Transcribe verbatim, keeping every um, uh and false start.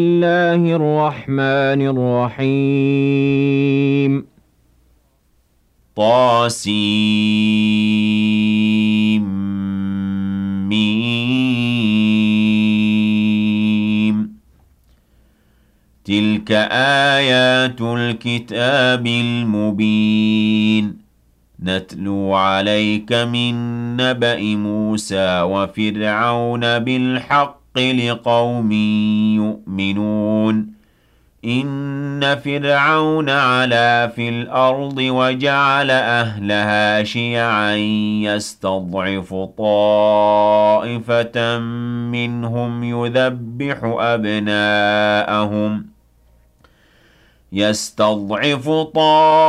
الله الرحمن الرحيم طاسيم تلك آيات الكتاب المبين نتلو عليك من نبأ موسى وفرعون بالحق لقوم يؤمنون إن فرعون علا في الأرض وجعل أهلها شيعا يستضعف طائفة منهم يذبح أبناءهم يستضعف طائفة